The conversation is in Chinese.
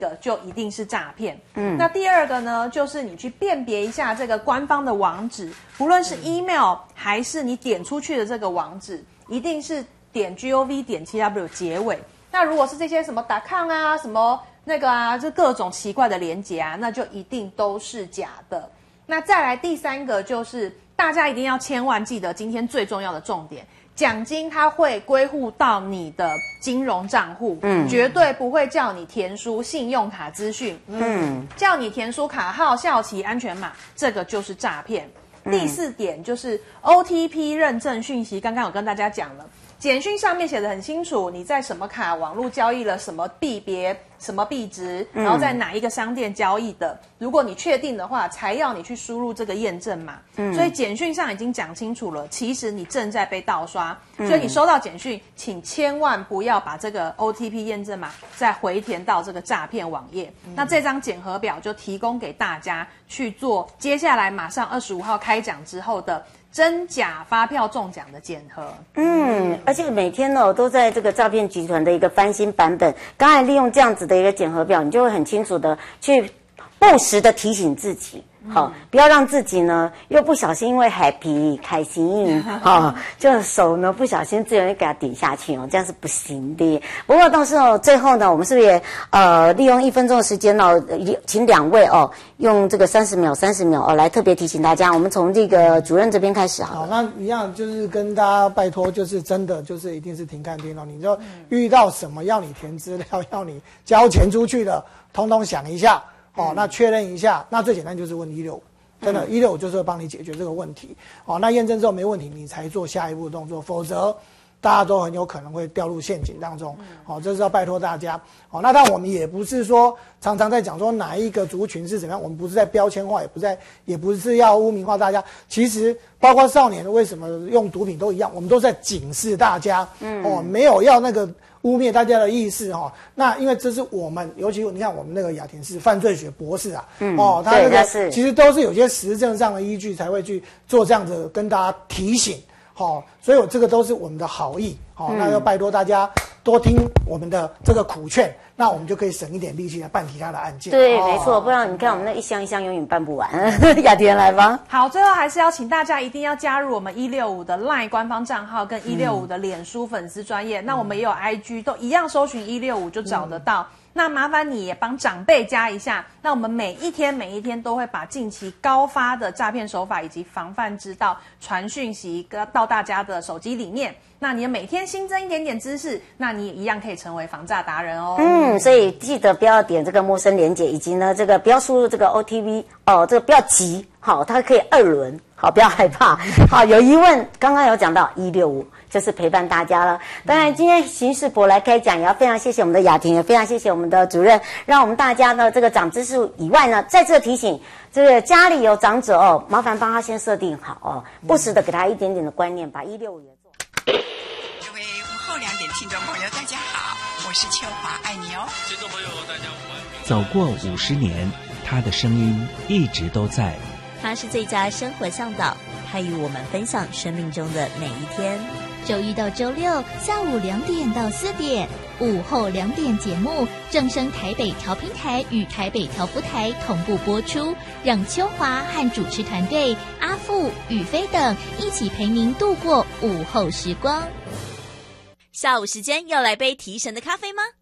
个就一定是诈骗。那第二个呢，就是你去辨别一下这个官方的网址，不论是 email 还是你点出去的这个网址，一定是点 gov.tw 结尾。那如果是这些什么.com 啊，什么那个啊，就各种奇怪的连结啊，那就一定都是假的。那再来第三个就是大家一定要千万记得今天最重要的重点。奖金它会归户到你的金融账户，绝对不会叫你填输信用卡资讯，叫你填输卡号、效期、安全码，这个就是诈骗。第四点就是 OTP 认证讯息，刚刚有跟大家讲了，简讯上面写得很清楚，你在什么卡网络交易了什么币别、什么币值，然后在哪一个商店交易的。如果你确定的话，才要你去输入这个验证码。所以简讯上已经讲清楚了，其实你正在被盗刷。所以你收到简讯，请千万不要把这个 OTP 验证码再回填到这个诈骗网页。那这张检核表就提供给大家去做，接下来马上25号开奖之后的真假发票中奖的检核。 而且每天呢，都在这个诈骗集团的一个翻新版本。刚才利用这样子的一个检核表，你就会很清楚的去不时的提醒自己。好，不要让自己呢又不小心因为 happy 开心就手呢不小心自由给它点下去这样是不行的。不过倒是最后呢，我们是不是也利用1分钟的时间请2位用这个30秒来特别提醒大家。我们从这个主任这边开始好了。 那一样就是跟大家拜托，就是真的就是一定是停看听你就遇到什么要你填资料、要你交钱出去的，通通想一下。那确认一下，那最简单就是问165，真的165就是会帮你解决这个问题。那验证之后没问题，你才做下一步的动作，否则大家都很有可能会掉入陷阱当中。这是要拜托大家。那但我们也不是说常常在讲说哪一个族群是怎么样，我们不是在标签化，也不是要污名化大家。其实包括少年为什么用毒品都一样，我们都在警示大家。没有要那个污蔑大家的意思那因为这是我们，尤其你看我们那个雅婷是犯罪学博士啊，他那个其实都是有些实证上的依据才会去做这样子跟大家提醒。所以这个都是我们的好意。那要拜托大家多听我们的这个苦劝，那我们就可以省一点力气来办其他的案件。 对，没错，不然你看我们那一箱一箱永远办不完。雅婷来吧。 好，最后还是要请大家一定要加入我们165的 LINE 官方账号跟165的脸书粉丝专页，那我们也有 IG， 都一样搜寻165就找得到。那麻烦你也帮长辈加一下。那我们每一天都会把近期高发的诈骗手法以及防范之道传讯息到大家的手机里面。那你每天新增一点点知识，那你也一样可以成为防诈达人哦。 所以记得不要点这个陌生连结，以及呢这个不要输入这个 OTP 这个不要急，它可以2轮，不要害怕。有疑问刚刚有讲到165。就是陪伴大家了。当然，今天刑事博来开讲，也要非常谢谢我们的雅婷，也非常谢谢我们的主任，让我们大家呢这个长知识以外呢，再次提醒，这个家里有长者麻烦帮他先设定好不时的给他一点点的观念，把165也做。 各位午后2点听众朋友，大家好，我是秋华，爱你哦。听众朋友，大家午安。 走过50年，他的声音一直都在。 他是最佳生活向导，他与我们分享生命中的每一天。 周一到周六下午2点到4点，午后2点节目正声台北调频台与台北调福台同步播出，让秋华和主持团队阿富、宇飞等一起陪您度过午后时光。 下午时间要来杯提神的咖啡吗？